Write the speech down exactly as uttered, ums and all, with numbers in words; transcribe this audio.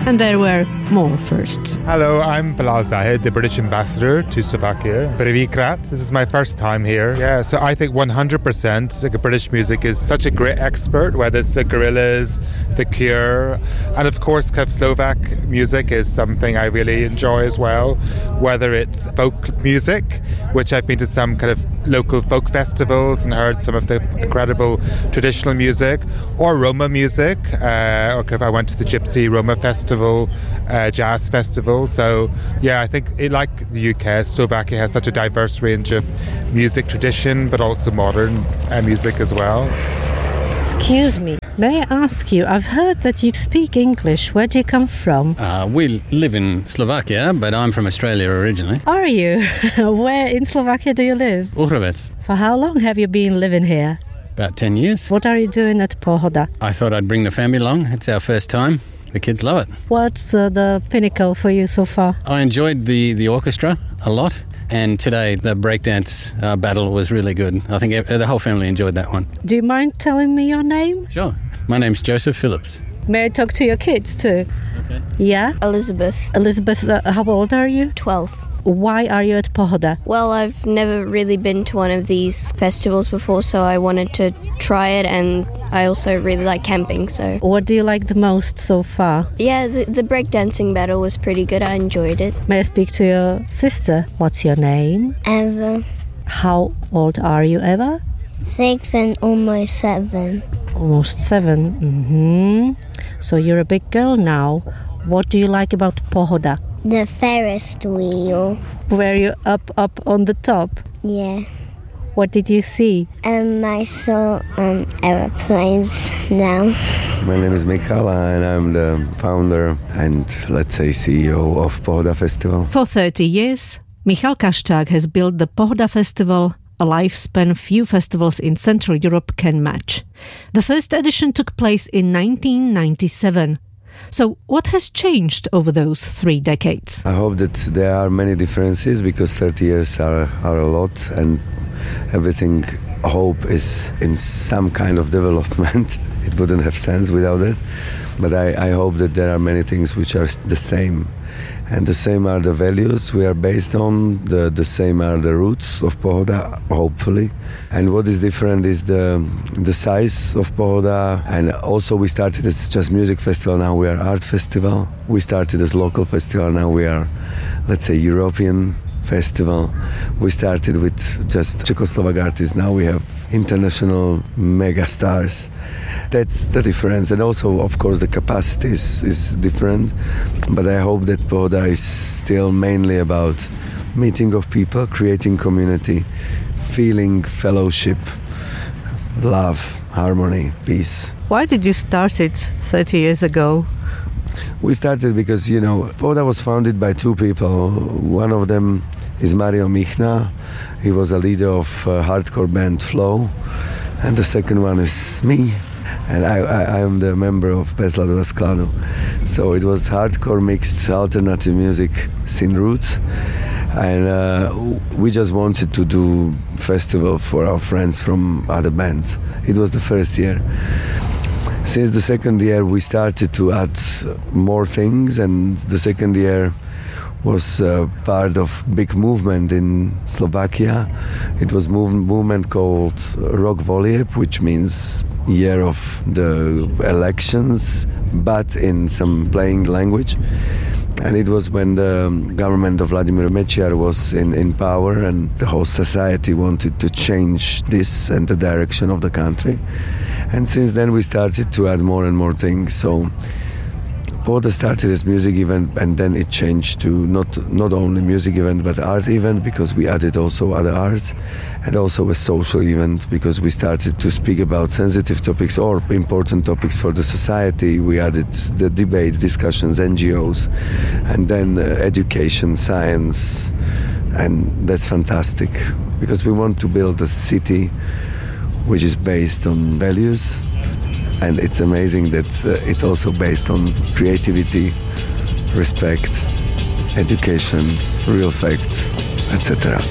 And there were more firsts. Hello, I'm Bilal Zahid, the British ambassador to Slovakia. Privikrat. This is my first time here. Yeah, so I think one hundred percent like, British music is such a great expert, whether it's the Gorillaz, the Cure, and of course kind of Slovak music is something I really enjoy as well, whether it's folk music, which I've been to some kind of local folk festivals and heard some of the incredible traditional music, or Roma music, uh, or if I went to the Gypsy Roma Festival, uh, jazz festival. So yeah, I think it, like the U K, Slovakia has such a diverse range of music tradition, but also modern uh, music as well. Excuse me, may I ask you, I've heard that you speak English. Where do you come from? Uh, we live in Slovakia, but I'm from Australia originally. Are you? Where in Slovakia do you live? Uhrovec. For how long have you been living here? About ten years. What are you doing at Pohoda? I thought I'd bring the family along. It's our first time. The kids love it. What's uh, the pinnacle for you so far? I enjoyed the, the orchestra a lot. And today, the breakdance uh, battle was really good. I think the whole family enjoyed that one. Do you mind telling me your name? Sure. My name's Joseph Phillips. May I talk to your kids too? Okay. Yeah? Elizabeth. Elizabeth, uh, how old are you? twelve. Why are you at Pohoda? Well, I've never really been to one of these festivals before, so I wanted to try it, and I also really like camping, so... What do you like the most so far? Yeah, the, the breakdancing battle was pretty good. I enjoyed it. May I speak to your sister? What's your name? Eva. How old are you, Eva? Six and almost seven. Almost seven. Mm-hmm. So you're a big girl now. What do you like about Pohoda? The Ferris wheel. Were you up, up on the top? Yeah. What did you see? Um, I saw um, aeroplanes now. My name is Michala and I'm the founder and, let's say, C E O of Pohoda Festival. For thirty years, Michal Kaščák has built the Pohoda Festival, a lifespan few festivals in Central Europe can match. The first edition took place in nineteen ninety-seven. So what has changed over those three decades? I hope that there are many differences because thirty years are, are a lot and everything, I hope, is in some kind of development. It wouldn't have sense without it. But I, I hope that there are many things which are the same. And the same are the values we are based on, the, the same are the roots of Pohoda, hopefully. And what is different is the the size of Pohoda. And also we started as just music festival, now we are art festival. We started as local festival, now we are, let's say, European festival. We started with just Czechoslovak artists, now we have international mega stars. That's the difference. And also, of course, the capacity is, is different. But I hope that Pohoda is still mainly about meeting of people, creating community, feeling fellowship, love, harmony, peace. Why did you start it thirty years ago? We started because, you know, Pohoda was founded by two people. One of them is Mario Michna. He was a leader of uh, hardcore band Flow. And the second one is me. And I, I, I am the member of Pesla do Skladu. So it was hardcore mixed alternative music scene roots. And uh, we just wanted to do festival for our friends from other bands. It was the first year. Since the second year we started to add more things, and the second year was uh, part of big movement in Slovakia. It was move- movement called Rok Volieb, which means year of the elections, but in some playing language. And it was when the government of Vladimir Mečiar was in, in power and the whole society wanted to change this and the direction of the country. And since then we started to add more and more things. So Pohoda started as music event and then it changed to not not only music event but art event, because we added also other arts, and also a social event because we started to speak about sensitive topics or important topics for the society. We added the debates, discussions, N G Os, and then uh, education, science, and that's fantastic because we want to build a city which is based on values. And it's amazing that uh, it's also based on creativity, respect, education, real facts, et cetera.